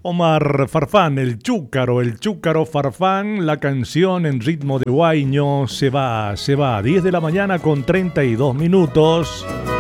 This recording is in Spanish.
Omar Farfán, el chúcaro Farfán, la canción en ritmo de huayño se va, 10 de la mañana con 32 minutos.